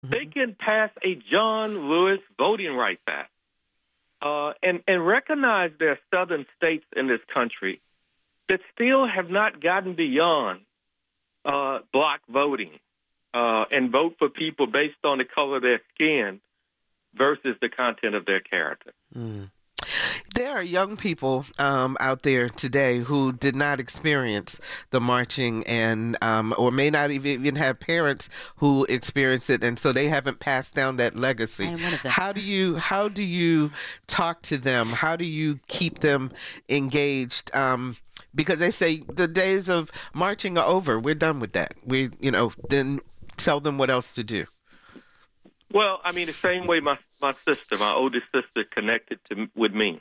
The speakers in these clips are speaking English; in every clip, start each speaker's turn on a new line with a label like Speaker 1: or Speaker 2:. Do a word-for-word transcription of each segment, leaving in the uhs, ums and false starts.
Speaker 1: They can pass a John Lewis Voting Rights Act uh, and, and recognize there are southern states in this country that still have not gotten beyond uh, block voting uh, and vote for people based on the color of their skin versus the content of their character.
Speaker 2: Mm. There are young people um, out there today who did not experience the marching and um, or may not even, even have parents who experienced it, and so they haven't passed down that legacy.
Speaker 3: I am one of them.
Speaker 2: How do you how do you talk to them? How do you keep them engaged? Um, because they say the days of marching are over. We're done with that. We, you know, then tell them what else to do.
Speaker 1: Well, I mean, the same way my my sister, my oldest sister, connected to with me.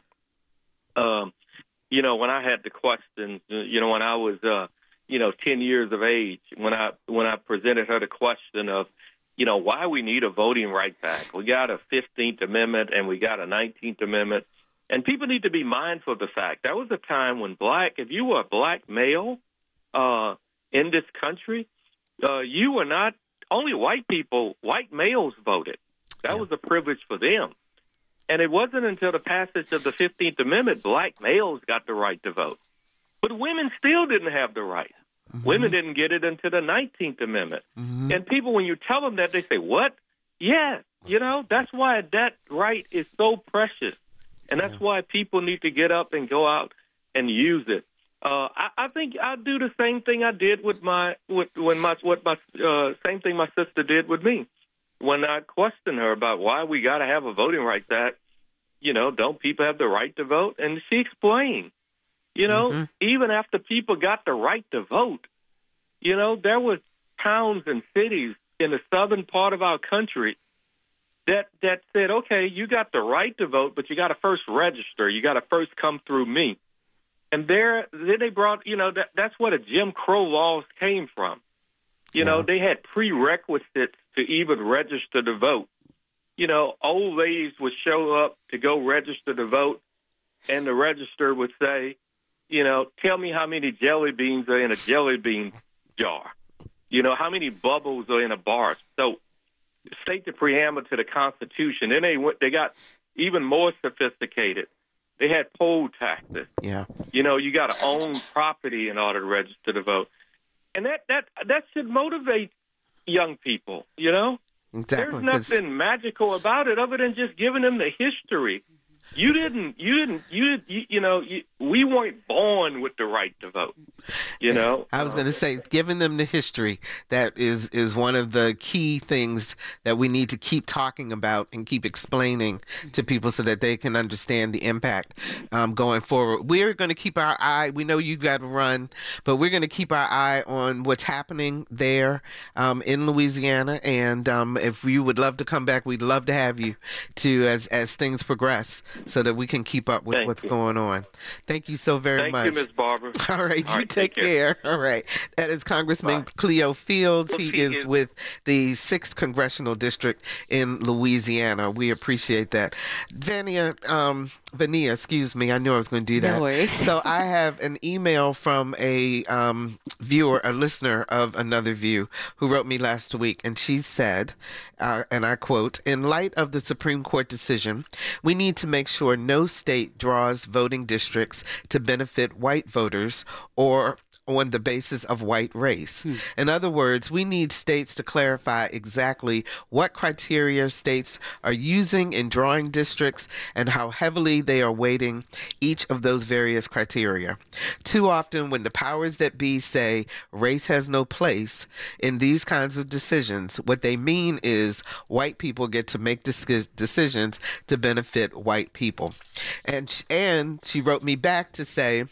Speaker 1: Um, you know, when I had the questions, you know, when I was, uh, you know, ten years of age, when I when I presented her the question of, you know, why we need a Voting Rights Act. We got a fifteenth Amendment and we got a nineteenth Amendment. And people need to be mindful of the fact that was a time when black, if you were a black male uh, in this country, uh, you were not, only white people, white males voted. That yeah. was a privilege for them. And it wasn't until the passage of the fifteenth Amendment black males got the right to vote. But women still didn't have the right. Mm-hmm. Women didn't get it until the nineteenth Amendment. Mm-hmm. And people, when you tell them that, they say, what? Yeah, you know, that's why that right is so precious. And that's yeah. why people need to get up and go out and use it. Uh, I, I think I'll do the same thing I did with my, with, when my, what my, uh, same thing my sister did with me. When I questioned her about why we got to have a Voting Rights Act, you know, don't people have the right to vote? And she explained, you know, mm-hmm. even after people got the right to vote, you know, there was towns and cities in the southern part of our country that, that said, okay, you got the right to vote, but you got to first register. You got to first come through me. And there, then they brought, you know, that, that's where the Jim Crow laws came from. You yeah. know, they had prerequisites to even register to vote. You know, old ladies would show up to go register to vote, and the registrar would say, you know, tell me how many jelly beans are in a jelly bean jar. You know, how many bubbles are in a bar. So state the preamble to the Constitution. Then they went, they got even more sophisticated. They had poll taxes.
Speaker 2: Yeah.
Speaker 1: You know, you got to own property in order to register to vote. And that, that, that should motivate young people, you know?
Speaker 2: Exactly.
Speaker 1: There's nothing magical about it other than just giving them the history. You didn't, you didn't, you, you, you know, you, we weren't born with the right to vote, you know?
Speaker 2: I was going to say, giving them the history, that is, is one of the key things that we need to keep talking about and keep explaining to people so that they can understand the impact um, going forward. We're going to keep our eye, we know you've got to run, but we're going to keep our eye on what's happening there um, in Louisiana. And um, if you would love to come back, we'd love to have you to, as, as things progress, so that we can keep up with
Speaker 1: Thank
Speaker 2: what's
Speaker 1: you.
Speaker 2: going on. Thank you so very
Speaker 1: Thank
Speaker 2: much.
Speaker 1: Thank you, Miz Barbara.
Speaker 2: All right,
Speaker 1: All
Speaker 2: you
Speaker 1: right,
Speaker 2: take,
Speaker 1: take
Speaker 2: care. care. All right. That is Congressman
Speaker 1: Bye.
Speaker 2: Cleo Fields.
Speaker 1: Well,
Speaker 2: he
Speaker 1: he
Speaker 2: is
Speaker 1: is-
Speaker 2: with the sixth Congressional District in Louisiana. We appreciate that. Vania, um, Vania, excuse me. I knew I was going to do that.
Speaker 3: No worries.
Speaker 2: So I have an email from a um, viewer, a listener of Another View, who wrote me last week, and she said, uh, and I quote, "In light of the Supreme Court decision, we need to make sure no state draws voting districts to benefit white voters or on the basis of white race. Hmm. In other words, we need states to clarify exactly what criteria states are using in drawing districts and how heavily they are weighting each of those various criteria. Too often, when the powers that be say race has no place in these kinds of decisions, what they mean is white people get to make dis- decisions to benefit white people." And, and she wrote me back to say,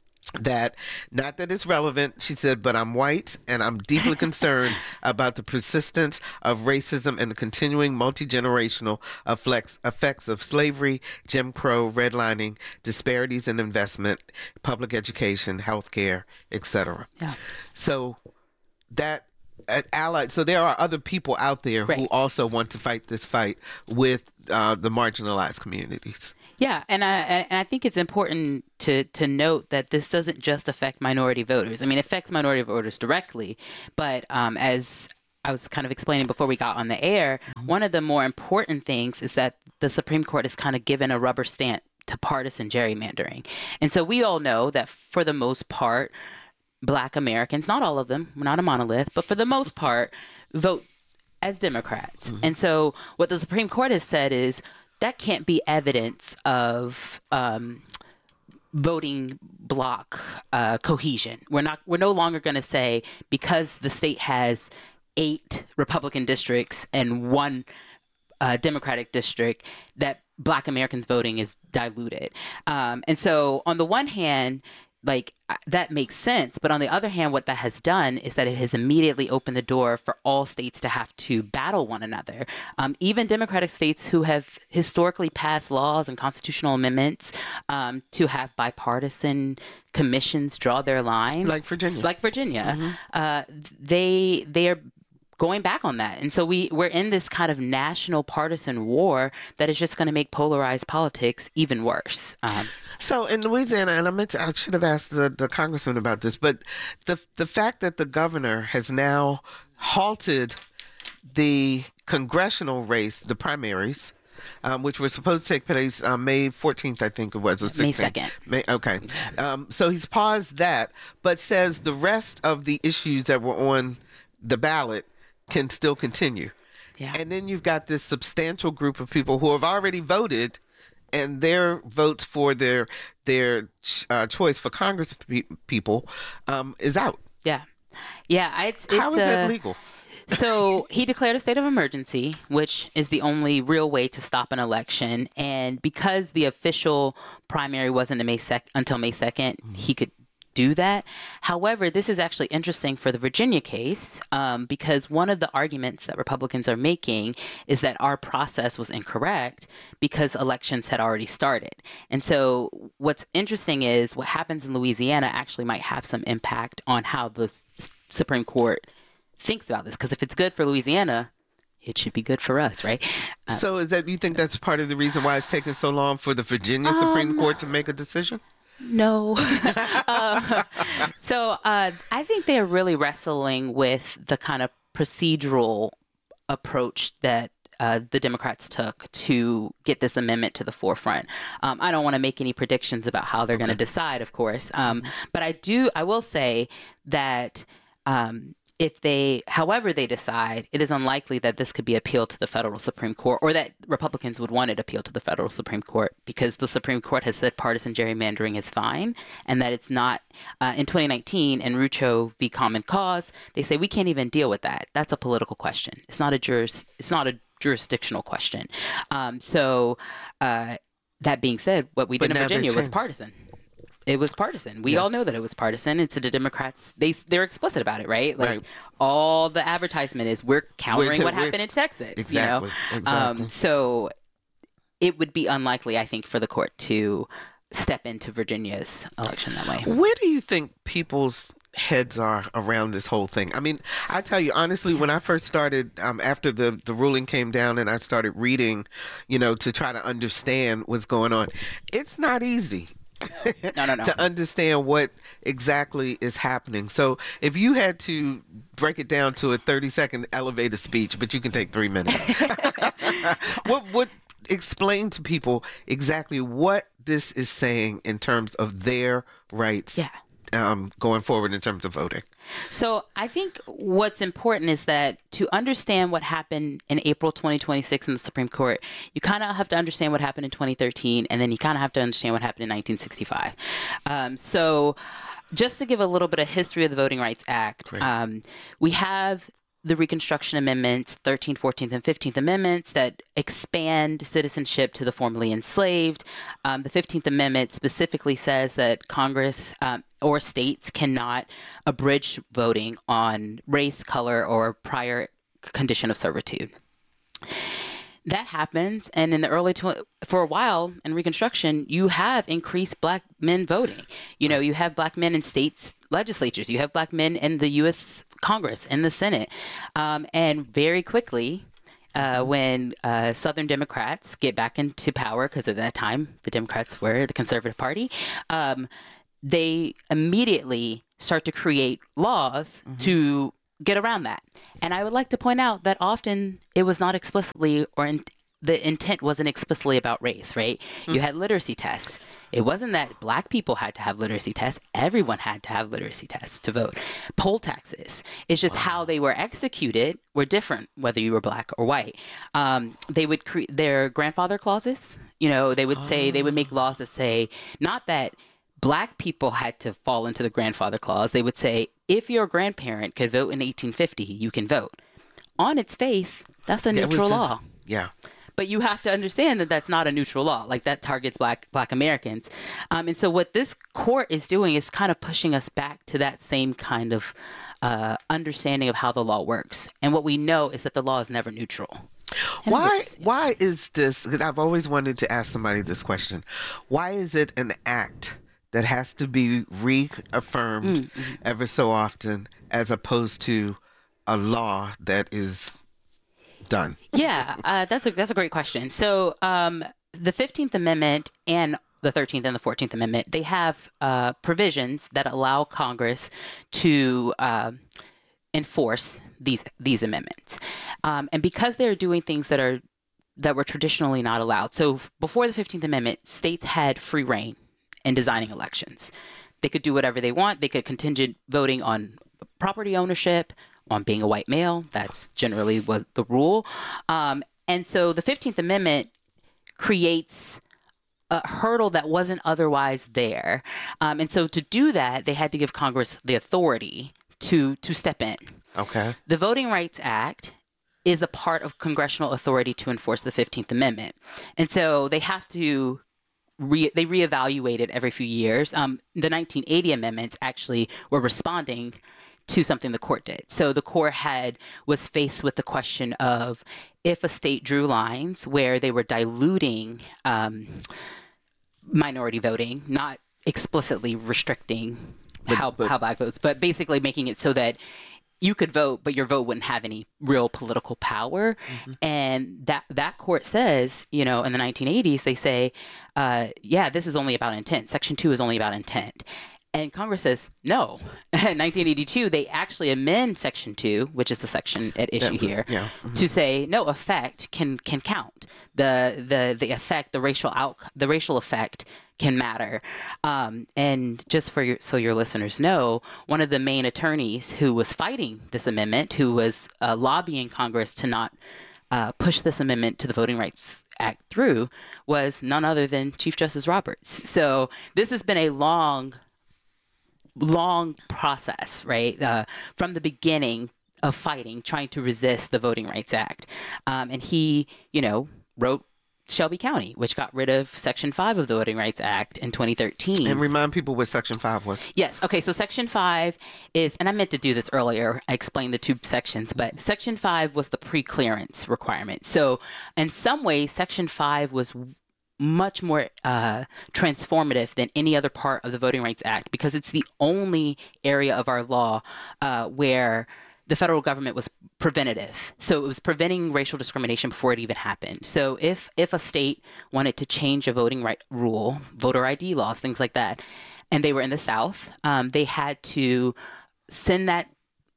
Speaker 2: that not that it's relevant, she said, but I'm white and I'm deeply concerned about the persistence of racism and the continuing multi-generational effects, effects of slavery, Jim Crow, redlining, disparities in investment, public education, healthcare, et cetera.
Speaker 3: Yeah.
Speaker 2: So that uh, allied, so there are other people out there
Speaker 3: right.
Speaker 2: who also want to fight this fight with uh, the marginalized communities.
Speaker 3: Yeah, and I and I think it's important to to note that this doesn't just affect minority voters. I mean, it affects minority voters directly, but um, as I was kind of explaining before we got on the air, mm-hmm. one of the more important things is that the Supreme Court has kind of given a rubber stamp to partisan gerrymandering. And so we all know that for the most part, Black Americans, not all of them, we're not a monolith, but for the most part, vote as Democrats. Mm-hmm. And so what the Supreme Court has said is that can't be evidence of um, voting bloc uh, cohesion. We're not. We're no longer going to say because the state has eight Republican districts and one uh, Democratic district that Black Americans voting is diluted. Um, and so on the one hand, like that makes sense. But on the other hand, what that has done is that it has immediately opened the door for all states to have to battle one another. Um, even Democratic states who have historically passed laws and constitutional amendments um, to have bipartisan commissions draw their lines.
Speaker 2: Like Virginia.
Speaker 3: Like Virginia.
Speaker 2: Mm-hmm.
Speaker 3: Uh, they, they are going back on that. And so we, we're in this kind of national partisan war that is just going to make polarized politics even worse. Um,
Speaker 2: so in Louisiana, and I meant to, I should have asked the, the congressman about this, but the the fact that the governor has now halted the congressional race, the primaries, um, which were supposed to take place uh, May fourteenth, I think it was, or
Speaker 3: May second.
Speaker 2: May, okay. Um, so he's paused that, but says the rest of the issues that were on the ballot can still continue.
Speaker 3: Yeah.
Speaker 2: And then you've got this substantial group of people who have already voted, and their votes for their their uh, choice for Congress pe- people um, is out.
Speaker 3: Yeah. Yeah. I, it's,
Speaker 2: How
Speaker 3: it's,
Speaker 2: is
Speaker 3: uh,
Speaker 2: that legal?
Speaker 3: So he declared a state of emergency, which is the only real way to stop an election. And because the official primary wasn't May sec- until May second, mm-hmm. he could do that. However, this is actually interesting for the Virginia case um, because one of the arguments that Republicans are making is that our process was incorrect because elections had already started. And so what's interesting is what happens in Louisiana actually might have some impact on how the S- Supreme Court thinks about this. Because if it's good for Louisiana, it should be good for us, right? Uh,
Speaker 2: so is that, you think that's part of the reason why it's taking so long for the Virginia um, Supreme Court to make a decision?
Speaker 3: No. uh, so uh, I think they're really wrestling with the kind of procedural approach that uh, the Democrats took to get this amendment to the forefront. Um, I don't want to make any predictions about how they're okay. going to decide, of course. Um, but I do, I will say that um, if they, however they decide, it is unlikely that this could be appealed to the federal Supreme Court or that Republicans would want it appealed to the federal Supreme Court because the Supreme Court has said partisan gerrymandering is fine and that it's not. Uh, in twenty nineteen, in Rucho v. Common Cause, they say we can't even deal with that. That's a political question. It's not a juris, it's not a jurisdictional question. Um, so uh, that being said, what we did in Virginia was partisan. It was partisan. We yeah. all know that it was partisan. And to the Democrats, they, they're explicit about it, right? Like right. all the advertisement is we're countering what happened in Texas.
Speaker 2: Exactly.
Speaker 3: You know?
Speaker 2: exactly.
Speaker 3: Um, so it would be unlikely, I think, for the court to step into Virginia's election that way.
Speaker 2: Where do you think people's heads are around this whole thing? I mean, I tell you, honestly, when I first started, um, after the, the ruling came down and I started reading, you know, to try to understand what's going on, it's not easy.
Speaker 3: no, no, no.
Speaker 2: to understand what exactly is happening. So if you had to break it down to a thirty second elevator speech, but you can take three minutes, what would explain to people exactly what this is saying in terms of their rights
Speaker 3: yeah.
Speaker 2: um, going forward in terms of voting?
Speaker 3: So I think what's important is that to understand what happened in April twenty twenty-six in the Supreme Court, you kind of have to understand what happened in twenty thirteen, and then you kind of have to understand what happened in nineteen sixty-five. Um, so just to give a little bit of history of the Voting Rights Act, um, we have the Reconstruction Amendments, thirteenth, fourteenth, and fifteenth Amendments that expand citizenship to the formerly enslaved. Um, the fifteenth Amendment specifically says that Congress um, or states cannot abridge voting on race, color, or prior condition of servitude. That happens, and in the early tw- for a while in Reconstruction, you have increased Black men voting. You know, you have Black men in states legislatures, you have Black men in the U S Congress, in the Senate, um, and very quickly, uh, when uh, Southern Democrats get back into power, because at that time the Democrats were the conservative party, um, they immediately start to create laws mm-hmm. to get around that. And I would like to point out that often it was not explicitly or in, the intent wasn't explicitly about race, right? Mm. You had literacy tests. It wasn't that black people had to have literacy tests. Everyone had to have literacy tests to vote. Poll taxes. It's just wow. how they were executed were different, whether you were black or white. Um, they would create their grandfather clauses. You know, they would say, oh. they would make laws that say, not that black people had to fall into the grandfather clause. They would say, if your grandparent could vote in eighteen fifty, you can vote. On its face, that's a neutral
Speaker 2: yeah,
Speaker 3: law.
Speaker 2: A, yeah.
Speaker 3: But you have to understand that that's not a neutral law. Like, that targets black black Americans. Um, and so what this court is doing is kind of pushing us back to that same kind of uh, understanding of how the law works. And what we know is that the law is never neutral.
Speaker 2: Why why is this, because I've always wanted to ask somebody this question, why is it an act that has to be reaffirmed mm-hmm. ever so often as opposed to a law that is done?
Speaker 3: Yeah, uh, that's a that's a great question. So um, the fifteenth Amendment and the thirteenth and the fourteenth Amendment, they have uh, provisions that allow Congress to uh, enforce these these amendments, um, and because they're doing things that are that were traditionally not allowed. So before the fifteenth Amendment, states had free reign in designing elections. They could do whatever they want. They could contingent voting on property ownership, on being a white male. That's generally was the rule. Um, and so the fifteenth Amendment creates a hurdle that wasn't otherwise there. Um, and so to do that, they had to give Congress the authority to to step in.
Speaker 2: Okay.
Speaker 3: The Voting Rights Act is a part of congressional authority to enforce the fifteenth Amendment. And so they have to Re, they reevaluate it every few years. Um, the nineteen eighty amendments actually were responding to something the court did. So the court had was faced with the question of if a state drew lines where they were diluting um, minority voting, not explicitly restricting but, how, but, how black votes, but basically making it so that you could vote, but your vote wouldn't have any real political power. Mm-hmm. And that that court says, you know, in the nineteen eighties, they say, uh, yeah, this is only about intent. Section two is only about intent. And Congress says, no. In nineteen eighty-two, they actually amend Section two, which is the section at issue yeah, here, yeah. Mm-hmm. to say, no, effect can can count. The the the effect, the racial out, the racial effect can matter. Um, and just for your, so your listeners know, one of the main attorneys who was fighting this amendment, who was uh, lobbying Congress to not uh, push this amendment to the Voting Rights Act through, was none other than Chief Justice Roberts. So this has been a long, long process, right? Uh, from the beginning of fighting, trying to resist the Voting Rights Act. Um, and he, you know, wrote Shelby County, which got rid of Section five of the Voting Rights Act in twenty thirteen.
Speaker 2: And remind people what Section five was.
Speaker 3: Yes. Okay. So Section five is, and I meant to do this earlier, I explained the two sections, but Section five was the pre-clearance requirement. So in some ways, Section five was much more uh, transformative than any other part of the Voting Rights Act because it's the only area of our law uh, where the federal government was preventative. So it was preventing racial discrimination before it even happened. So if if a state wanted to change a voting right rule, voter I D laws, things like that, and they were in the South, um, they had to send that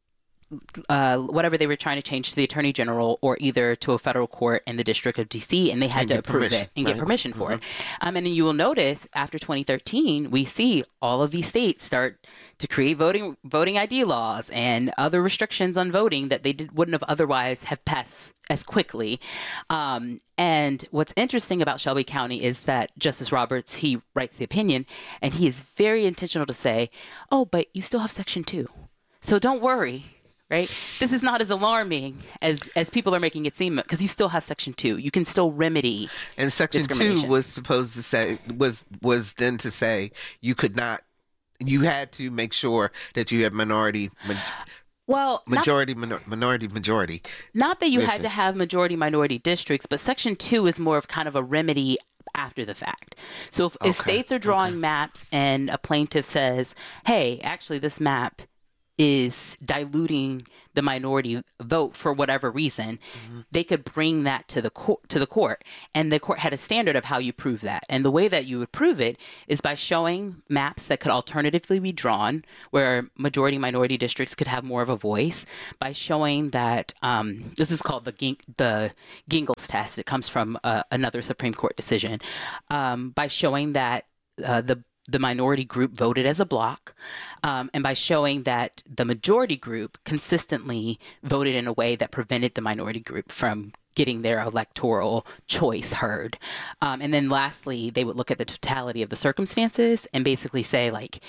Speaker 3: uh, whatever they were trying to change to the Attorney General or either to a federal court in the District of D C, and they had and to approve it and right. get permission for mm-hmm. it. Um, and you will notice after twenty thirteen, we see all of these states start to create voting voting I D laws and other restrictions on voting that they did, wouldn't have otherwise have passed as quickly. Um, and what's interesting about Shelby County is that Justice Roberts, he writes the opinion, and he is very intentional to say, oh, but you still have Section two. So don't worry. Right? This is not as alarming as, as people are making it seem because you still have Section two. You can still remedy
Speaker 2: And Section two was supposed to say, was was then to say you could not, you had to make sure that you had minority,
Speaker 3: well,
Speaker 2: majority,
Speaker 3: not,
Speaker 2: minor, minority, majority.
Speaker 3: Not that you had to have majority minority districts, but Section two is more of kind of a remedy after the fact. So if, okay. if states are drawing okay. maps and a plaintiff says, hey, actually this map is diluting the minority vote for whatever reason, mm-hmm. they could bring that to the court, to the court. And the court had a standard of how you prove that. And the way that you would prove it is by showing maps that could alternatively be drawn where majority minority districts could have more of a voice, by showing that um, this is called the Ging- the Gingles test. It comes from uh, another Supreme Court decision, um, by showing that uh, the the minority group voted as a block, um, and by showing that the majority group consistently voted in a way that prevented the minority group from getting their electoral choice heard. Um, and then lastly, they would look at the totality of the circumstances and basically say, like,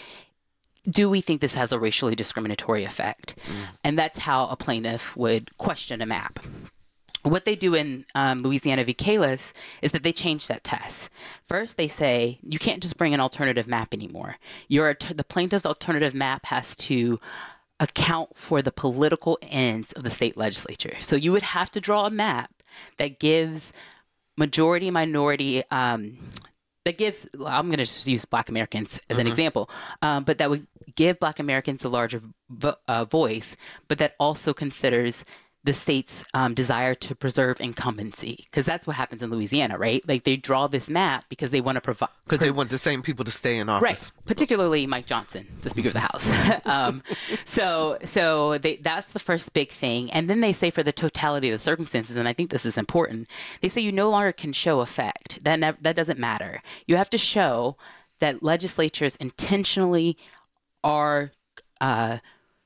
Speaker 3: do we think this has a racially discriminatory effect? Mm. And that's how a plaintiff would question a map. What they do in um, Louisiana v. Kalis is that they change that test. First, they say you can't just bring an alternative map anymore. Your the plaintiff's alternative map has to account for the political ends of the state legislature. So you would have to draw a map that gives majority, minority, um, that gives, I'm going to just use Black Americans as mm-hmm. an example, um, but that would give Black Americans a larger vo- uh, voice, but that also considers the state's um, desire to preserve incumbency, because that's what happens in Louisiana, right? Like they draw this map because they want to provide,
Speaker 2: because they want the same people to stay in office,
Speaker 3: right? Particularly Mike Johnson, the Speaker of the House. um, so, so they, that's the first big thing, and then they say for the totality of the circumstances, and I think this is important. They say you no longer can show effect. That ne- that doesn't matter. You have to show that legislatures intentionally are. Uh,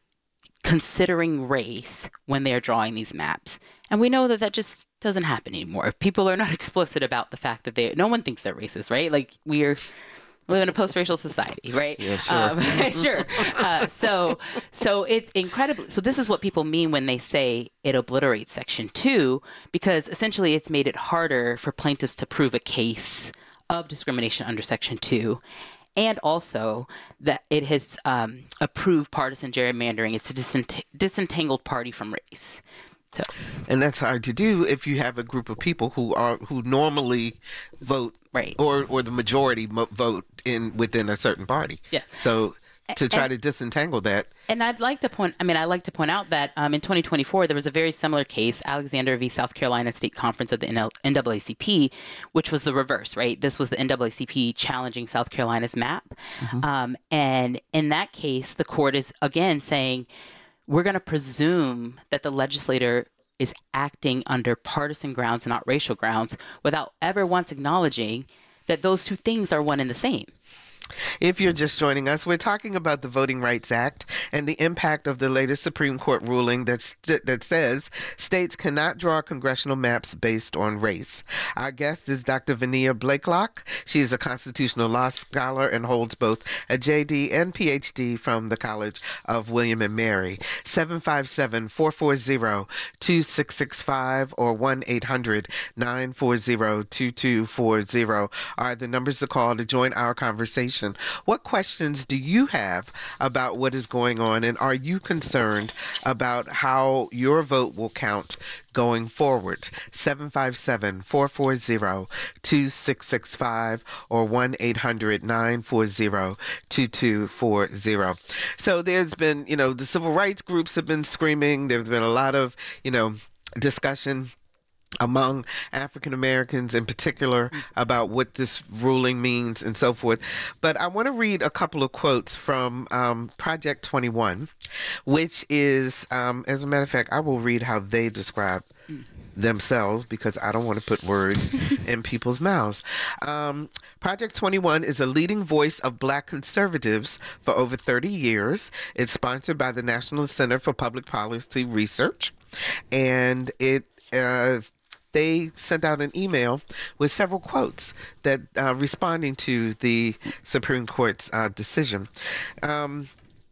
Speaker 3: considering race when they're drawing these maps. And we know that that just doesn't happen anymore. People are not explicit about the fact that they, no one thinks they're racist, right? Like we're, we live in a post-racial society, right?
Speaker 2: Yeah, sure.
Speaker 3: Um, sure. Uh, so, so it's incredibly, so this is what people mean when they say it obliterates Section two, because essentially it's made it harder for plaintiffs to prove a case of discrimination under Section two. And also that it has um, approved partisan gerrymandering. It's a disent- disentangled party from race. So,
Speaker 2: and that's hard to do if you have a group of people who are who normally vote,
Speaker 3: right,
Speaker 2: or or the majority mo- vote in within a certain party.
Speaker 3: Yeah.
Speaker 2: So to try
Speaker 3: and,
Speaker 2: to disentangle that.
Speaker 3: And I'd like to point, I mean, I'd like to point out that um, in twenty twenty-four, there was a very similar case, Alexander v. South Carolina State Conference of the N double A C P, which was the reverse, right? This was the N double A C P challenging South Carolina's map. Mm-hmm. Um, and in that case, the court is, again, saying, we're going to presume that the legislator is acting under partisan grounds and not racial grounds without ever once acknowledging that those two things are one and the same.
Speaker 2: If you're just joining us, we're talking about the Voting Rights Act and the impact of the latest Supreme Court ruling that's, that says states cannot draw congressional maps based on race. Our guest is Doctor Vania Blakelock. She is a constitutional law scholar and holds both a J D and P H D from the College of William and Mary. seven five seven, four four zero, two six six five or one eight hundred, nine four zero, two two four zero are the numbers to call to join our conversation. What questions do you have about what is going on, and are you concerned about how your vote will count going forward? seven five seven, four four zero, two six six five or one eight hundred, nine four zero, two two four zero. So there's been, you know, the civil rights groups have been screaming. There's been a lot of, you know, discussion among African Americans in particular about what this ruling means and so forth. But I want to read a couple of quotes from um, Project twenty-one, which is, um, as a matter of fact, I will read how they describe themselves because I don't want to put words in people's mouths. Um, Project twenty-one is a leading voice of Black conservatives for over thirty years. It's sponsored by the National Center for Public Policy Research, and it uh, they sent out an email with several quotes that uh, responding to the Supreme Court's uh, decision. Um,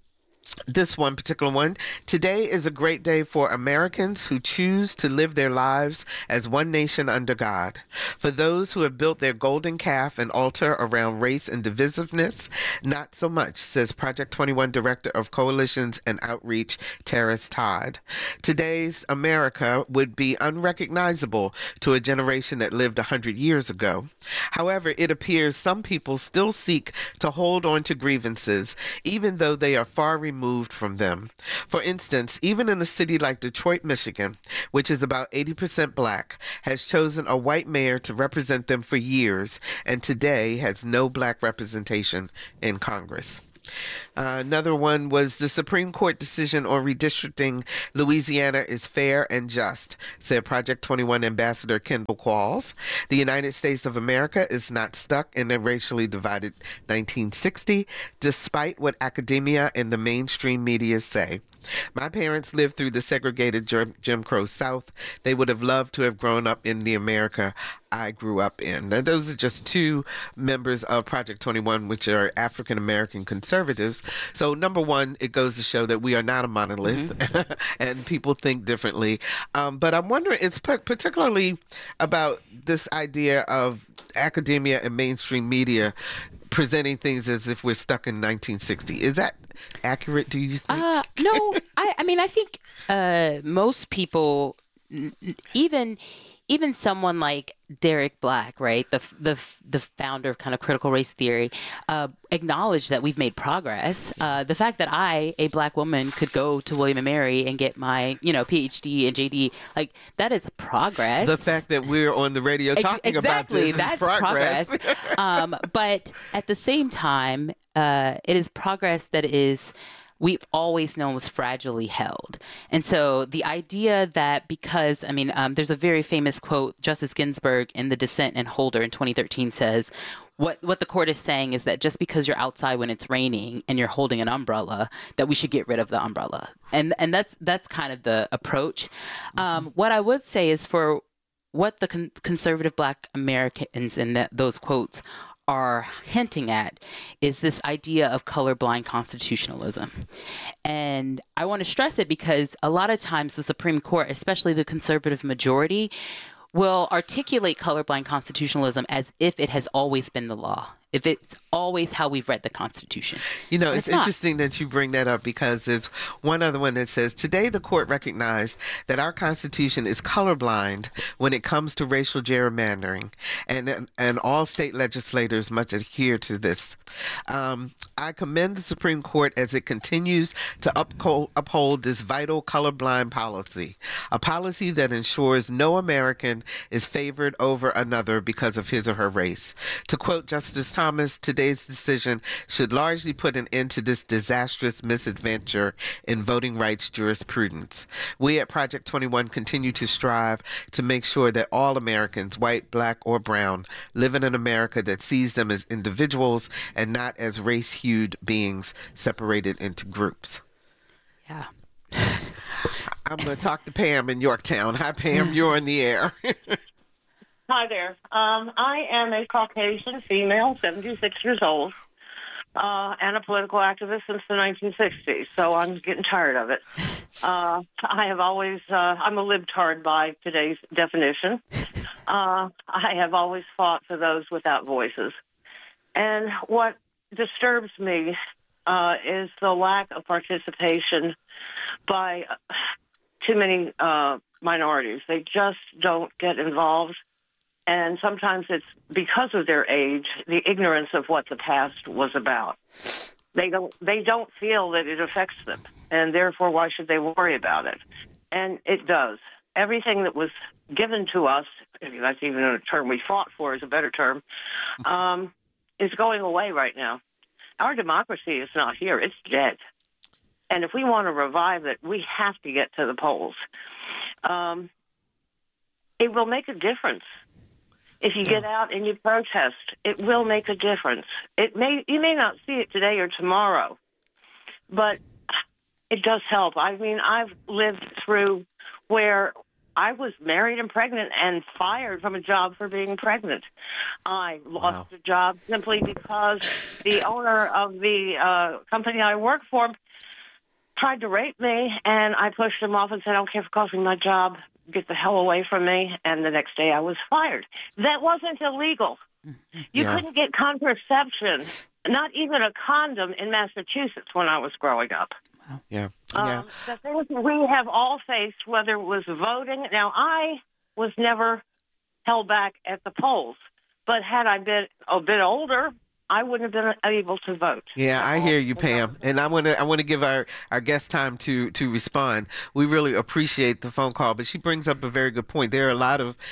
Speaker 2: This one particular one. Today is a great day for Americans who choose to live their lives as one nation under God. For those who have built their golden calf and altar around race and divisiveness, not so much, says Project twenty-one Director of Coalitions and Outreach, Terrace Todd. Today's America would be unrecognizable to a generation that lived one hundred years ago. However, it appears some people still seek to hold on to grievances, even though they are far removed removed from them. For instance, even in a city like Detroit, Michigan, which is about eighty percent black, has chosen a white mayor to represent them for years and today has no black representation in Congress. Uh, another one was the Supreme Court decision on redistricting Louisiana is fair and just, said Project twenty-one Ambassador Kendall Qualls. The United States of America is not stuck in a racially divided nineteen sixty, despite what academia and the mainstream media say. My parents lived through the segregated Jim Crow South. They would have loved to have grown up in the America I grew up in. Now, those are just two members of Project twenty-one, which are African American conservatives. So, number one, it goes to show that we are not a monolith, mm-hmm. and people think differently. Um, but I'm wondering, it's particularly about this idea of academia and mainstream media presenting things as if we're stuck in nineteen sixty. Is that accurate, do you think?
Speaker 3: Uh, no, I, I mean, I think uh, most people, even even someone like Derek Black, right, the the the founder of kind of critical race theory, uh, acknowledged that we've made progress. Uh, the fact that I, a black woman, could go to William and Mary and get my, you know, P H D and J D, like that is progress.
Speaker 2: The fact that we're on the radio talking
Speaker 3: exactly,
Speaker 2: about this
Speaker 3: that's
Speaker 2: is progress.
Speaker 3: progress. um, but at the same time, uh, it is progress that is. We've always known was fragilely held. And so the idea that because, I mean, um, there's a very famous quote, Justice Ginsburg in the dissent in Holder in twenty thirteen says, what, what the court is saying is that just because you're outside when it's raining and you're holding an umbrella, that we should get rid of the umbrella. And and that's that's kind of the approach. Um, what I would say is for what the con- conservative black Americans in that, those quotes are hinting at is this idea of colorblind constitutionalism. And I want to stress it because a lot of times the Supreme Court, especially the conservative majority, will articulate colorblind constitutionalism as if it has always been the law, if it's always how we've read the Constitution.
Speaker 2: You know, it's,
Speaker 3: it's
Speaker 2: interesting that you bring that up because there's one other one that says, today the court recognized that our Constitution is colorblind when it comes to racial gerrymandering, and and all state legislators must adhere to this. Um, I commend the Supreme Court as it continues to uphold, uphold this vital colorblind policy, a policy that ensures no American is favored over another because of his or her race. To quote Justice Thomas, today's decision should largely put an end to this disastrous misadventure in voting rights jurisprudence. We at Project twenty-one continue to strive to make sure that all Americans, white, black, or brown, live in an America that sees them as individuals and not as race-hued beings separated into groups.
Speaker 3: Yeah.
Speaker 2: I'm going to talk to Pam in Yorktown. Hi, Pam. You're in the air.
Speaker 4: Hi there. Um, I am a Caucasian female, seventy-six years old, uh, and a political activist since the nineteen sixties, so I'm getting tired of it. Uh, I have always, uh, I'm a libtard by today's definition. Uh, I have always fought for those without voices. And what disturbs me uh, is the lack of participation by too many uh, minorities. They just don't get involved. And sometimes it's because of their age, the ignorance of what the past was about. They don't they don't feel that it affects them, and therefore why should they worry about it? And it does. Everything that was given to us, if that's even a term we fought for is a better term, um, is going away right now. Our democracy is not here. It's dead. And if we want to revive it, we have to get to the polls. Um, it will make a difference. If you get out and you protest, it will make a difference. It may you may not see it today or tomorrow, but it does help. I mean, I've lived through where I was married and pregnant and fired from a job for being pregnant. I lost wow. a job simply because the owner of the uh, company I work for tried to rape me, and I pushed him off and said, I don't care for costing my job. Get the hell away from me. And the next day I was fired. That wasn't illegal. You yeah. couldn't get contraception, not even a condom in Massachusetts when I was growing up.
Speaker 2: Yeah.
Speaker 4: Um,
Speaker 2: yeah.
Speaker 4: The things we have all faced, whether it was voting. Now, I was never held back at the polls, but had I been a bit older, I wouldn't have been able to vote.
Speaker 2: Yeah, I hear you, Pam, and I want to I want to give our, our guest time to to respond. We really appreciate the phone call, but she brings up a very good point. There are a lot of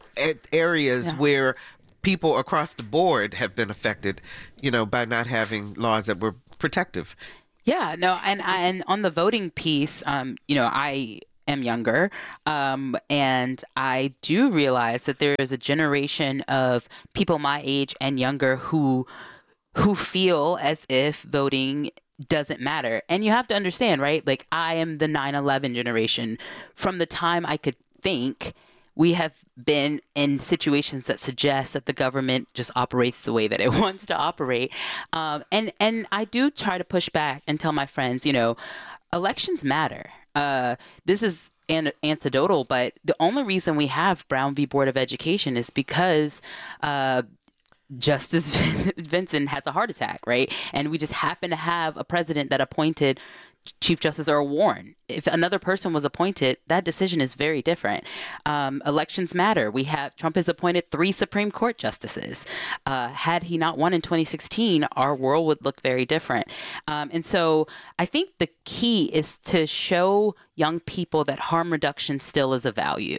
Speaker 2: areas yeah. where people across the board have been affected, you know, by not having laws that were protective.
Speaker 3: Yeah, no, and and on the voting piece, um, you know, I am younger, um, and I do realize that there is a generation of people my age and younger who who feel as if voting doesn't matter. And you have to understand, right? Like, I am the nine eleven generation. From the time I could think, we have been in situations that suggest that the government just operates the way that it wants to operate. Um, and, and I do try to push back and tell my friends, you know, elections matter. Uh, this is an- anecdotal, but the only reason we have Brown v. Board of Education is because uh, Justice Vinson has a heart attack, right? And we just happen to have a president that appointed Chief Justice Earl Warren. If another person was appointed, that decision is very different. Um, elections matter. We have Trump has appointed three Supreme Court justices. Uh, had he not won in twenty sixteen, our world would look very different. Um, and so I think the key is to show young people that harm reduction still is a value.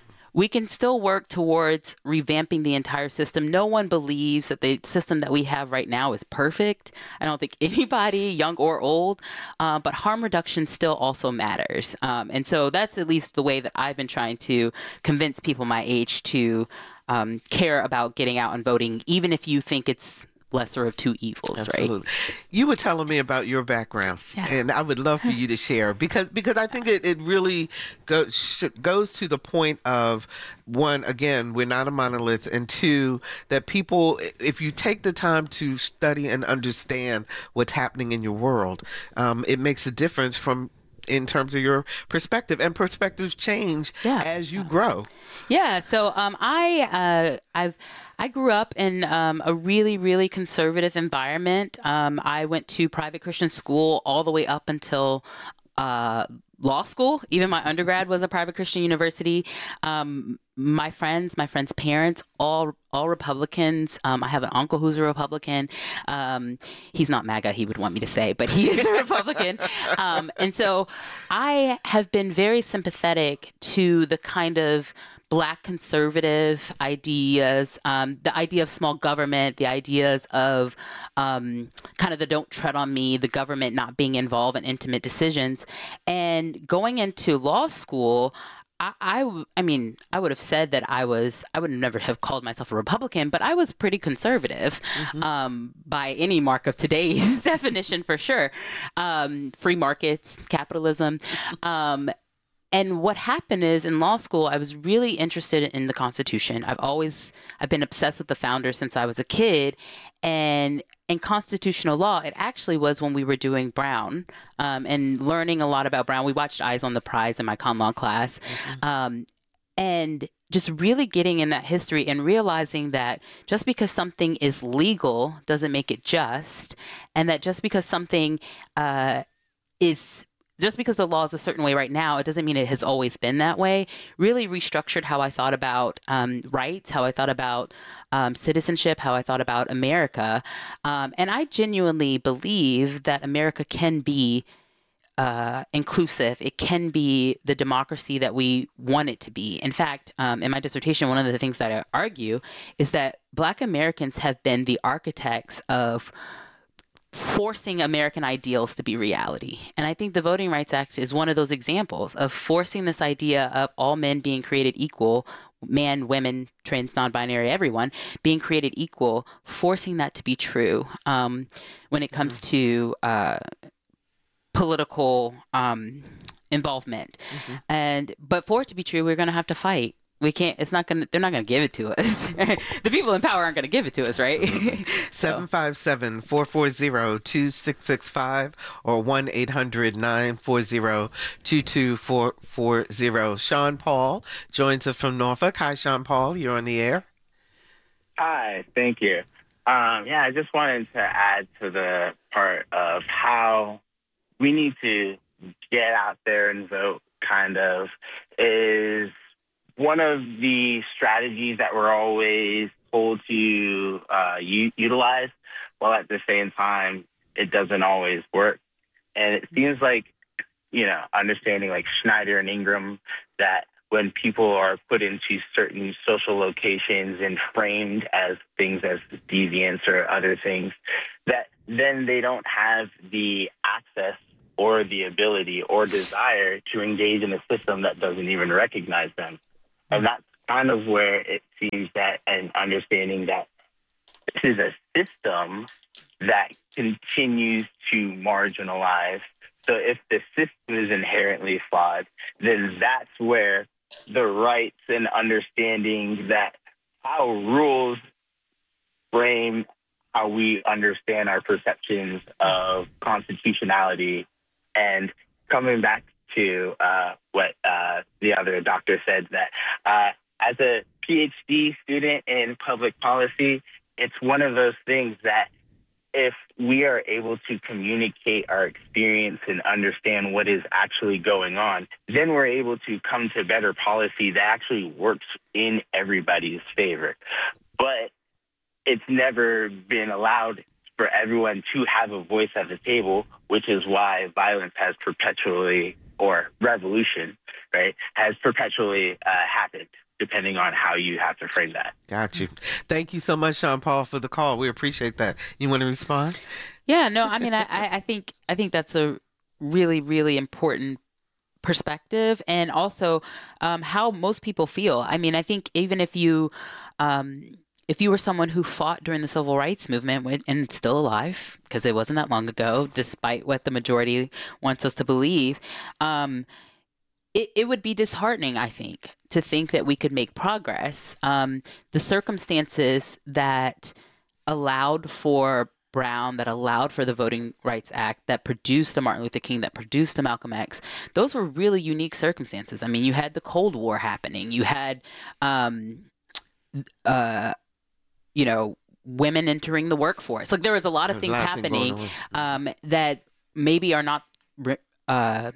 Speaker 3: We can still work towards revamping the entire system. No one believes that the system that we have right now is perfect. I don't think anybody, young or old, uh, but harm reduction still also matters. Um, and so that's at least the way that I've been trying to convince people my age to um, care about getting out and voting, even if you think it's lesser of two evils.
Speaker 2: Absolutely. Right? You were telling me about your background, yeah. and I would love for you to share because because I think it, it really goes sh- goes to the point of, one, again, we're not a monolith, and two, that people, if you take the time to study and understand what's happening in your world, um, it makes a difference from in terms of your perspective, and perspectives change yeah. as you grow.
Speaker 3: Yeah. So um, I uh, I've I grew up in um, a really, really conservative environment. Um, I went to private Christian school all the way up until uh, law school. Even my undergrad was a private Christian university. Um, my friends, my friends' parents, all all Republicans. Um, I have an uncle who's a Republican. Um, he's not MAGA, he would want me to say, but he is a Republican. Um, and so I have been very sympathetic to the kind of Black conservative ideas, um, the idea of small government, the ideas of um, kind of the don't tread on me, the government not being involved in intimate decisions. And going into law school, I, I, I mean, I would have said that I was, I would never have called myself a Republican, but I was pretty conservative mm-hmm. um, by any mark of today's definition, for sure. Um, free markets, capitalism. Um, And what happened is, in law school, I was really interested in the Constitution. I've always, I've been obsessed with the founders since I was a kid. And in constitutional law, it actually was when we were doing Brown um, and learning a lot about Brown. We watched Eyes on the Prize in my con law class. Mm-hmm. Um, and just really getting in that history and realizing that just because something is legal doesn't make it just. And that just because something uh, is Just because the law is a certain way right now, it doesn't mean it has always been that way. Really restructured how I thought about um, rights, how I thought about um, citizenship, how I thought about America. Um, and I genuinely believe that America can be uh, inclusive. It can be the democracy that we want it to be. In fact, um, in my dissertation, one of the things that I argue is that Black Americans have been the architects of forcing American ideals to be reality. And I think the Voting Rights Act is one of those examples of forcing this idea of all men being created equal, man, women, trans, non-binary, everyone being created equal, forcing that to be true um, when it comes to uh, political um, involvement. Mm-hmm. And but for it to be true, we're going to have to fight. We can't, it's not going to, they're not going to give it to us. The people in power aren't going to give it to us, right?
Speaker 2: seven five seven, four four zero, two six six five or one eight hundred, nine four zero, two two four four zero. Sean Paul joins us from Norfolk. Hi, Sean Paul. You're on the air.
Speaker 5: Hi, thank you. Um, yeah, I just wanted to add to the part of how we need to get out there and vote, kind of, is one of the strategies that we're always told to uh, u- utilize while at the same time, it doesn't always work. And it seems like, you know, understanding like Schneider and Ingram, that when people are put into certain social locations and framed as things as deviants or other things, that then they don't have the access or the ability or desire to engage in a system that doesn't even recognize them. And that's kind of where it seems that an understanding that this is a system that continues to marginalize. So if the system is inherently flawed, then that's where the rights and understanding that how rules frame how we understand our perceptions of constitutionality. And coming back to uh, what uh, the other doctor said, that uh, as a PhD student in public policy, it's one of those things that if we are able to communicate our experience and understand what is actually going on, then we're able to come to better policy that actually works in everybody's favor. But it's never been allowed for everyone to have a voice at the table, which is why violence has perpetually, or revolution, right, has perpetually uh, happened, depending on how you have to frame that.
Speaker 2: Got you. Thank you so much, Sean Paul, for the call. We appreciate that. You want to respond?
Speaker 3: Yeah, no, I mean, I, I think I think that's a really, really important perspective, and also um, how most people feel. I mean, I think even if you um, if you were someone who fought during the civil rights movement and still alive, because it wasn't that long ago, despite what the majority wants us to believe, um, It, it would be disheartening, I think, to think that we could make progress. Um, the circumstances that allowed for Brown, that allowed for the Voting Rights Act, that produced the Martin Luther King, that produced the Malcolm X, those were really unique circumstances. I mean, you had the Cold War happening. You had, um, uh, you know, women entering the workforce. Like there was a lot of
Speaker 2: There's
Speaker 3: things
Speaker 2: a lot of things
Speaker 3: happening
Speaker 2: going
Speaker 3: um, that maybe are not uh,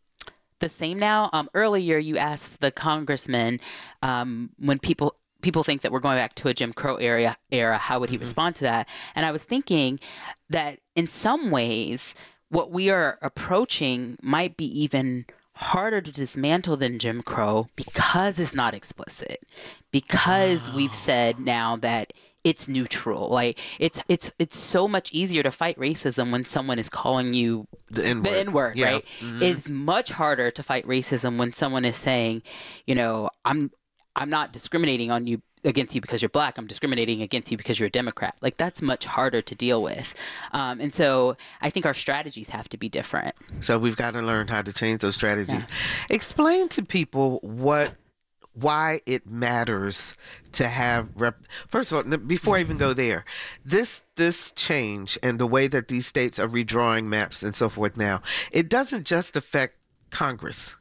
Speaker 3: the same now. Um, earlier, you asked the congressman um, when people people think that we're going back to a Jim Crow era, era, how would he mm-hmm. respond to that? And I was thinking that in some ways, what we are approaching might be even harder to dismantle than Jim Crow because it's not explicit, because wow. we've said now that it's neutral. Like it's it's it's so much easier to fight racism when someone is calling you
Speaker 2: the N-word,
Speaker 3: the N-word
Speaker 2: yeah.
Speaker 3: right? Mm-hmm. It's much harder to fight racism when someone is saying, you know, I'm I'm not discriminating on you against you because you're black. I'm discriminating against you because you're a Democrat. Like that's much harder to deal with. Um, and so I think our strategies have to be different.
Speaker 2: So we've got to learn how to change those strategies.
Speaker 3: Yeah.
Speaker 2: Explain to people what why it matters to have rep. First of all, before I even go there, this this change and the way that these states are redrawing maps and so forth now, it doesn't just affect Congress.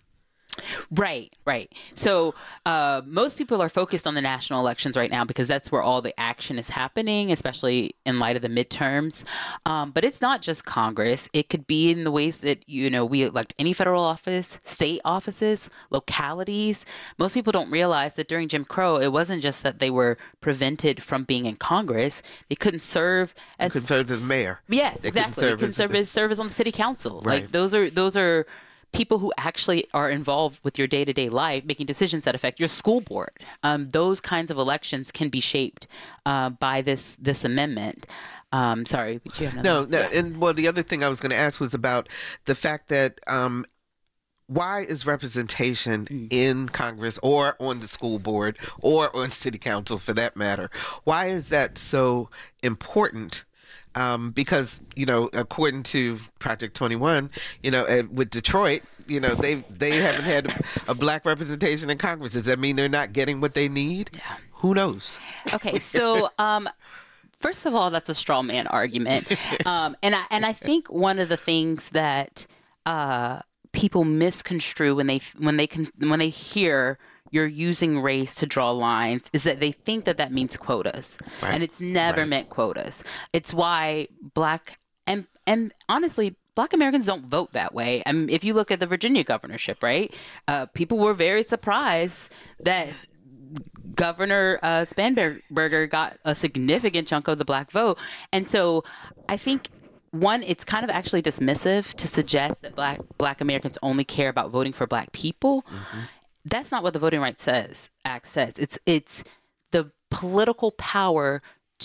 Speaker 3: Right, right. So uh, most people are focused on the national elections right now because that's where all the action is happening, especially in light of the midterms. Um, but it's not just Congress. It could be in the ways that, you know, we elect any federal office, state offices, localities. Most people don't realize that during Jim Crow, it wasn't just that they were prevented from being in Congress. They couldn't serve as...
Speaker 2: They couldn't serve as mayor.
Speaker 3: Yes,
Speaker 2: they
Speaker 3: exactly. They couldn't serve as, serve as on the city council.
Speaker 2: Right.
Speaker 3: Like those are those are... people who actually are involved with your day-to-day life, making decisions that affect your school board. Um, those kinds of elections can be shaped uh, by this this amendment. Um, sorry, but you have
Speaker 2: no, no. And well, the other thing I was going to ask was about the fact that um, why is representation mm. in Congress or on the school board or on city council, for that matter, why is that so important? Um, because, you know, according to Project twenty-one, you know, uh, with Detroit, you know, they they haven't had a, a black representation in Congress. Does that mean they're not getting what they need?
Speaker 3: Yeah.
Speaker 2: Who knows?
Speaker 3: Okay, so um, first of all, that's a straw man argument, um, and I and I think one of the things that uh, people misconstrue when they when they can when they hear you're using race to draw lines is that they think that that means quotas. Right. And it's never right. meant quotas. It's why black and and honestly, black Americans don't vote that way. I mean, if you look at the Virginia governorship, right? Uh, people were very surprised that Governor uh, Spanberger got a significant chunk of the black vote. And so I think, one, it's kind of actually dismissive to suggest that black black Americans only care about voting for black people. Mm-hmm. That's not what the Voting Rights says, Act says. It's it's the political power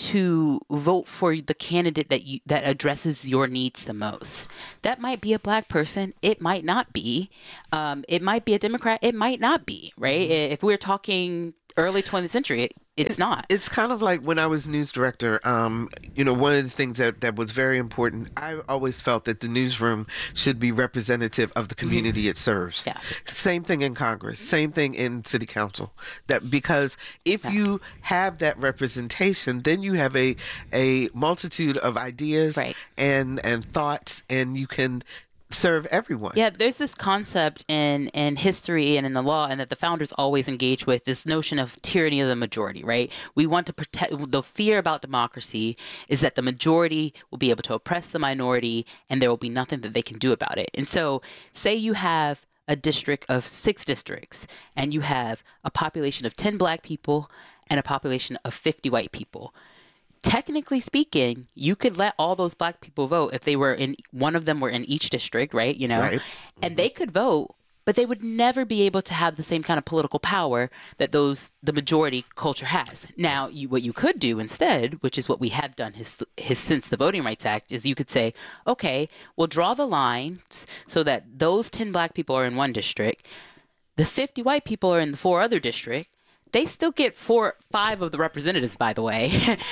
Speaker 3: to vote for the candidate that you that addresses your needs the most. That might be a black person. It might not be. Um, it might be a Democrat. It might not be, right? Mm-hmm. If we're talking early twentieth century, it, it's
Speaker 2: it,
Speaker 3: not.
Speaker 2: It's kind of like when I was news director, um, you know, one of the things that, that was very important, I always felt that the newsroom should be representative of the community mm-hmm. it serves.
Speaker 3: Yeah.
Speaker 2: Same thing in Congress, same thing in city council. That because if yeah. you have that representation, then you have a a multitude of ideas
Speaker 3: right.
Speaker 2: and and thoughts, and you can serve everyone.
Speaker 3: Yeah, there's this concept in, in history and in the law, and that the founders always engage with, this notion of tyranny of the majority, right? We want to protect, the fear about democracy is that the majority will be able to oppress the minority and there will be nothing that they can do about it. And so say you have a district of six districts and you have a population of ten black people and a population of fifty white people. Technically speaking, you could let all those black people vote if they were in, one of them were in each district, right? You know,
Speaker 2: right.
Speaker 3: And they could vote, but they would never be able to have the same kind of political power that those, the majority culture has. Now, you, what you could do instead, which is what we have done his, his, since the Voting Rights Act, is you could say, okay, we'll draw the lines so that those ten black people are in one district, the fifty white people are in the four other districts. They still get four, five of the representatives, by the way,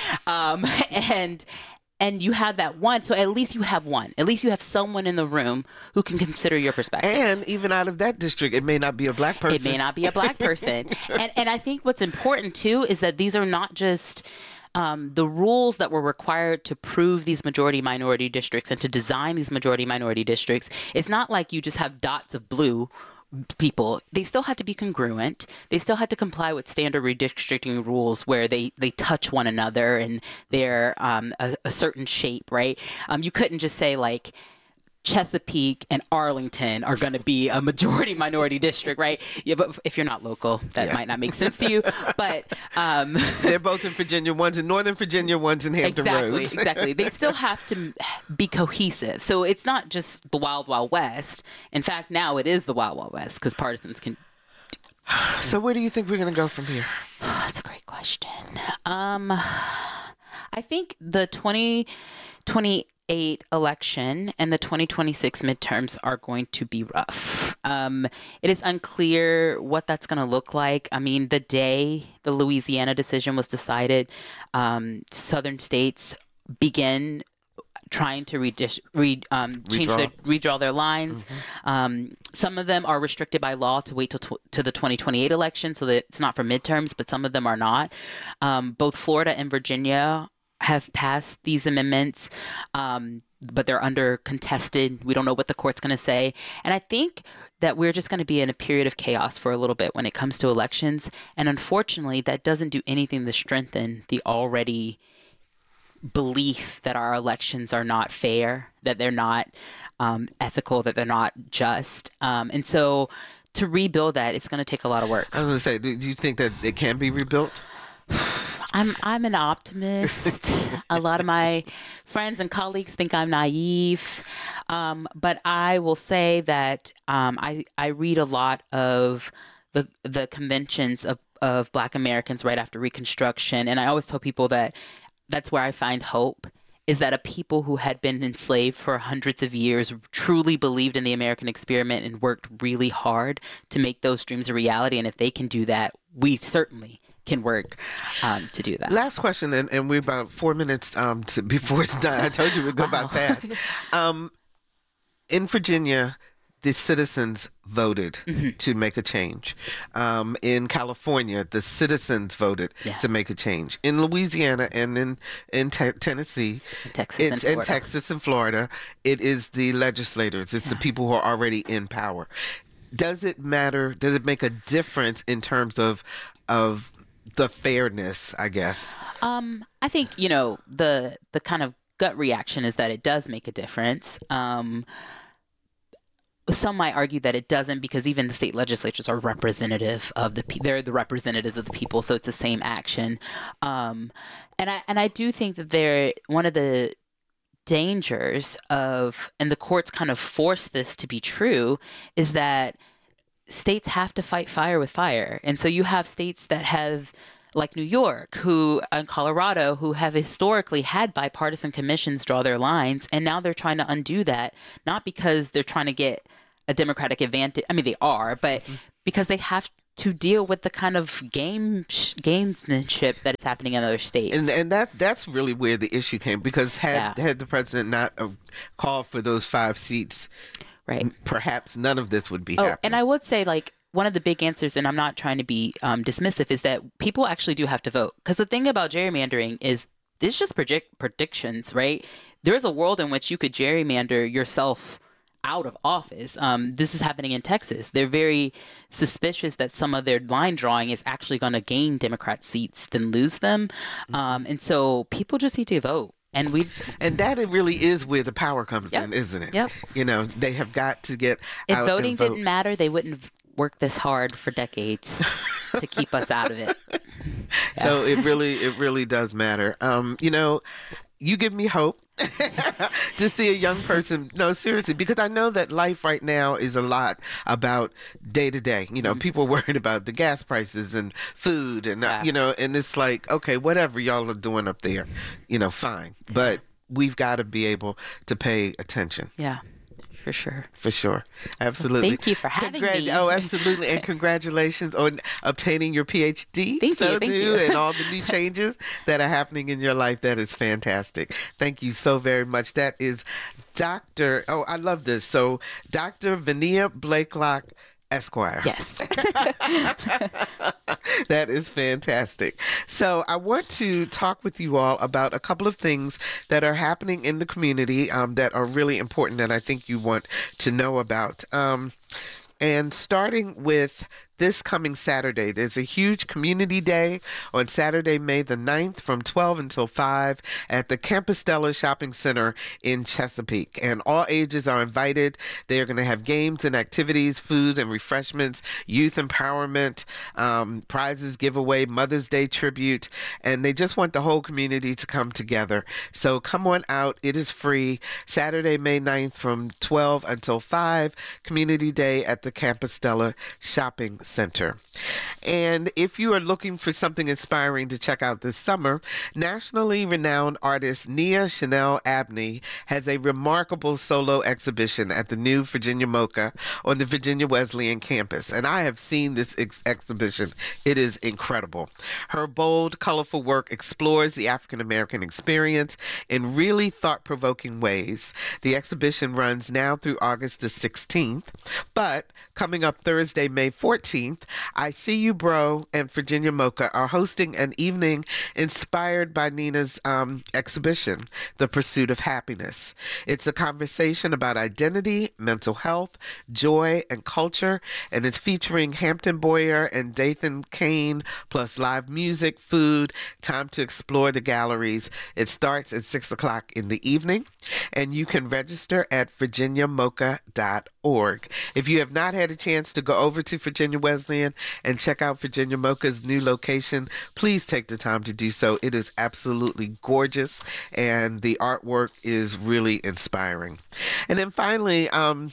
Speaker 3: um, and and you have that one. So at least you have one. At least you have someone in the room who can consider your perspective.
Speaker 2: And even out of that district, it may not be a black person.
Speaker 3: It may not be a black person. and and I think what's important too is that these are not just um, the rules that were required to prove these majority minority districts and to design these majority minority districts. It's not like you just have dots of blue people. They still had to be congruent. They still had to comply with standard redistricting rules where they, they touch one another and they're um, a, a certain shape, right? Um, you couldn't just say like Chesapeake and Arlington are going to be a majority minority district, right? Yeah, but if you're not local, that yeah. might not make sense to you. But um,
Speaker 2: they're both in Virginia. One's in Northern Virginia. One's in Hampton
Speaker 3: exactly,
Speaker 2: Roads.
Speaker 3: Exactly. They still have to be cohesive. So it's not just the Wild Wild West. In fact, now it is the Wild Wild West because partisans can.
Speaker 2: So where do you think we're going to go from here?
Speaker 3: That's a great question. Um, I think the twenty twenty-eight election and the twenty twenty-six midterms are going to be rough. Um, it is unclear what that's going to look like. I mean, the day the Louisiana decision was decided, um, southern states begin trying to redis- re, um, change redraw. their redraw their lines. Mm-hmm. Um, some of them are restricted by law to wait till tw- to the twenty twenty-eight election, so that it's not for midterms, but some of them are not. Um, both Florida and Virginia have passed these amendments, um, but they're under contested. We don't know what the court's going to say. And I think that we're just going to be in a period of chaos for a little bit when it comes to elections. And unfortunately, that doesn't do anything to strengthen the already belief that our elections are not fair, that they're not um, ethical, that they're not just. Um, and so to rebuild that, it's going to take a lot of work.
Speaker 2: I was going to say, do, do you think that it can be rebuilt?
Speaker 3: I'm I'm an optimist. A lot of my friends and colleagues think I'm naive, um, but I will say that um, I I read a lot of the the conventions of, of Black Americans right after Reconstruction, and I always tell people that that's where I find hope. Is that a people who had been enslaved for hundreds of years truly believed in the American experiment and worked really hard to make those dreams a reality, and if they can do that, we certainly can work um, to do that.
Speaker 2: Last question, and, and we're about four minutes um, to, before it's done. I told you we'd go
Speaker 3: wow.
Speaker 2: by fast. Um, in Virginia, the citizens voted mm-hmm. to make a change. Um, in California, the citizens voted
Speaker 3: yeah.
Speaker 2: to make a change. In Louisiana and in in te- Tennessee,
Speaker 3: Texas
Speaker 2: it's
Speaker 3: and Florida.
Speaker 2: in Texas and Florida, it is the legislators. It's yeah. the people who are already in power. Does it matter? Does it make a difference in terms of of the fairness, I guess?
Speaker 3: Um, I think, you know, the the kind of gut reaction is that it does make a difference. Um, some might argue that it doesn't, because even the state legislatures are representative of the pe- they're the representatives of the people, so it's the same action. Um, and I and I do think that they're one of the dangers of, and the courts kind of force this to be true, is that states have to fight fire with fire. And so you have states that have, like New York, who, and Colorado, who have historically had bipartisan commissions draw their lines, and now they're trying to undo that, not because they're trying to get a Democratic advantage. I mean, they are, but mm-hmm. because they have to deal with the kind of game gamesmanship that is happening in other states.
Speaker 2: And and that that's really where the issue came, because had yeah. had the president not uh, called for those five seats,
Speaker 3: right,
Speaker 2: perhaps none of this would be
Speaker 3: oh,
Speaker 2: happening.
Speaker 3: And I would say, like, one of the big answers, and I'm not trying to be um, dismissive, is that people actually do have to vote. Because the thing about gerrymandering is it's just predict- predictions, right? There's a world in which you could gerrymander yourself out of office. Um, this is happening in Texas. They're very suspicious that some of their line drawing is actually going to gain Democrat seats than lose them. Um, and so people just need to vote. And we
Speaker 2: and that it really is where the power comes
Speaker 3: yep.
Speaker 2: in, isn't it?
Speaker 3: Yep.
Speaker 2: You know, they have got to get
Speaker 3: if
Speaker 2: out
Speaker 3: voting
Speaker 2: and vote.
Speaker 3: didn't matter, they wouldn't have worked this hard for decades to keep us out of it. Yeah.
Speaker 2: So it really, it really does matter. Um, you know, you give me hope to see a young person. No, seriously, because I know that life right now is a lot about day to day. You know, mm-hmm. people are worried about the gas prices and food, and
Speaker 3: yeah.
Speaker 2: uh, you know, and it's like, okay, whatever y'all are doing up there, you know, fine, but we've got to be able to pay attention.
Speaker 3: Yeah. For sure.
Speaker 2: For sure. Absolutely.
Speaker 3: Thank you for having Congra- me.
Speaker 2: Oh, absolutely. And congratulations on obtaining your P H D.
Speaker 3: Thank
Speaker 2: so
Speaker 3: you. Thank
Speaker 2: new,
Speaker 3: you.
Speaker 2: And all the new changes that are happening in your life. That is fantastic. Thank you so very much. That is Doctor Oh, I love this. So Doctor Vania Blakelock, Esquire.
Speaker 3: Yes.
Speaker 2: That is fantastic. So I want to talk with you all about a couple of things that are happening in the community um, that are really important that I think you want to know about. Um, and starting with this coming Saturday, there's a huge community day on Saturday, May the ninth from twelve until five at the Campostella Shopping Center in Chesapeake. And all ages are invited. They're going to have games and activities, food and refreshments, youth empowerment, um, prizes giveaway, Mother's Day tribute, and they just want the whole community to come together. So come on out. It is free. Saturday, May ninth from twelve until five, Community Day at the Campostella Shopping Center. And if you are looking for something inspiring to check out this summer, nationally renowned artist Nia Chanel Abney has a remarkable solo exhibition at the new Virginia Mocha on the Virginia Wesleyan campus. And I have seen this ex- exhibition. It is incredible. Her bold, colorful work explores the African American experience in really thought-provoking ways. The exhibition runs now through August the sixteenth, but coming up Thursday, May fourteenth, I See You Bro and Virginia Mocha are hosting an evening inspired by Nina's um, exhibition, The Pursuit of Happiness. It's a conversation about identity, mental health, joy, and culture, and it's featuring Hampton Boyer and Dathan Kane, plus live music, food, time to explore the galleries. It starts at six o'clock in the evening, and you can register at virginia mocha dot org. If you have not had a chance to go over to Virginia Wesleyan and check out Virginia Mocha's new location, please take the time to do so. It is absolutely gorgeous, and the artwork is really inspiring. And then finally, um,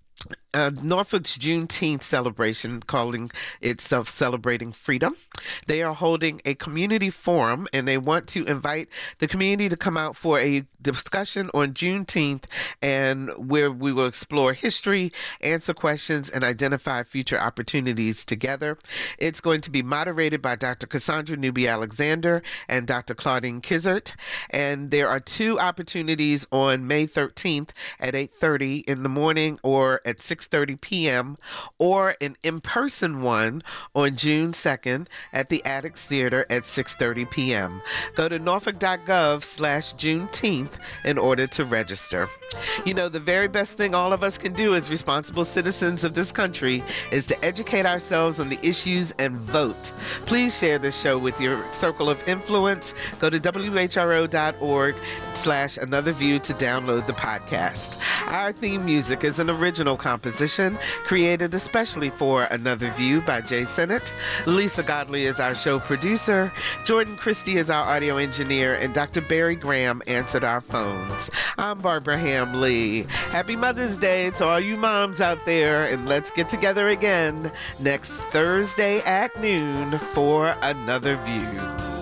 Speaker 2: Uh, Norfolk's Juneteenth celebration, calling itself Celebrating Freedom. They are holding a community forum, and they want to invite the community to come out for a discussion on Juneteenth, and where we will explore history, answer questions, and identify future opportunities together. It's going to be moderated by Doctor Cassandra Newby-Alexander and Doctor Claudine Kizert, and there are two opportunities on May thirteenth at eight thirty in the morning or at six thirty p.m. or an in-person one on June second at the Addicts Theater at six thirty p.m. Go to norfolk.gov slash Juneteenth in order to register. You know, the very best thing all of us can do as responsible citizens of this country is to educate ourselves on the issues and vote. Please share this show with your circle of influence. Go to W H R O dot org slash Another View to download the podcast. Our theme music is an original original composition created especially for Another View by Jay Sennett. Lisa Godley is our show producer. Jordan Christie is our audio engineer, and Doctor Barry Graham answered our phones. I'm Barbara Ham Lee. Happy Mother's Day to all you moms out there, and let's get together again next Thursday at noon for Another View.